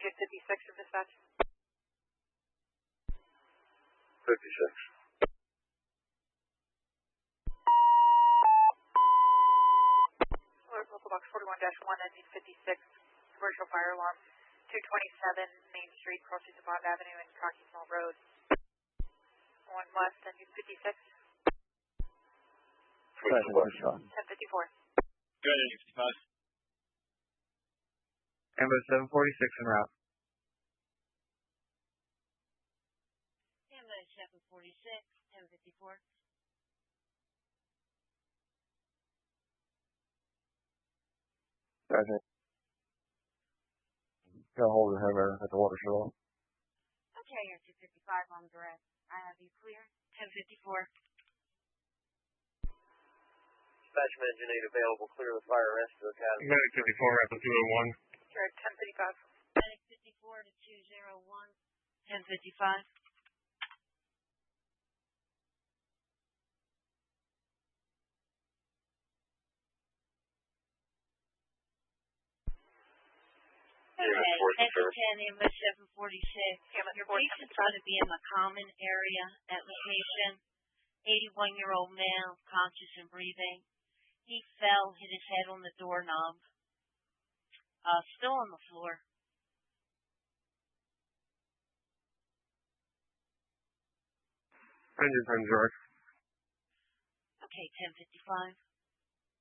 256 of dispatch. 56. Local box 41-1 ending 56, commercial fire alarm, 227 Main Street, crossing Bond Avenue and Cockey Small Road. 1 west ending 56. 1054. Good, ending 55. Amber 746 en route. Amber 746, 1054. Sergeant. Got a hold of him at the water show. Okay, you're 255 on direct. I have you clear. 1054. Dispatch engine 8 available, clear with fire arrest to Academy. Medic 54, Rapid 201. Direct 1055. Medic 54 to 201. 1055. Exit 10, Ambulance 746. Your patient's going to be in the common area at location. 81-year-old male, conscious and breathing. He fell, hit his head on the doorknob. Still on the floor. Engine 10 direct. Okay, 1055.